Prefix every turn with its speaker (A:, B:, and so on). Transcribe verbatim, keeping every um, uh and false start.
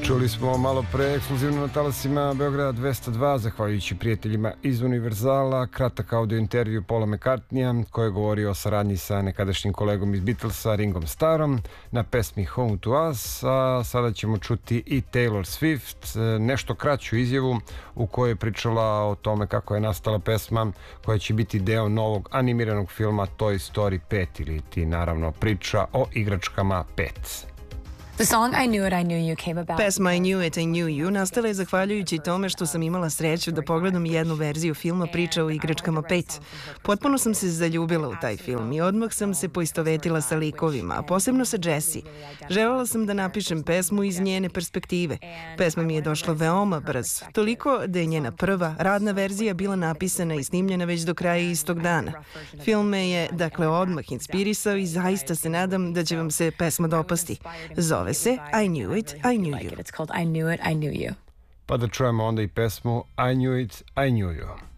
A: Čuli smo malo pre ekskluzivno na talasima Beograda dvesta dva, zahvaljujući prijateljima iz Univerzala, kratak audio intervju Paula McCartneya koji je govorio o saradnji sa nekadašnjim kolegom iz Beatlesa, Ringom Starrom, na pesmi Home to Us, a sada ćemo čuti i Taylor Swift, nešto kraću izjavu u kojoj je pričala o tome kako je nastala pesma koja će biti deo novog animiranog filma Toy Story pet, ili ti naravno priča o igračkama pet.
B: Pesma I Knew It, I Knew You nastala je zahvaljujući tome što sam imala sreću da pogledam jednu verziju filma Priča o igračkama pet. Potpuno sam se zaljubila u taj film i odmah sam se poistovetila sa likovima, a posebno sa Jessie. Želela sam da napišem pesmu iz njene perspektive. Pesma mi je došla veoma brzo, toliko da je njena prva radna verzija bila napisana i snimljena već do kraja istog dana. Film me je, dakle, odmah inspirisao i zaista se nadam da će vam se pesma dopasti. Zove se I Knew It, I Knew You.
C: It's called I Knew It, I Knew You.
A: Pa da čujemo onda i pesmu I Knew It, I Knew You.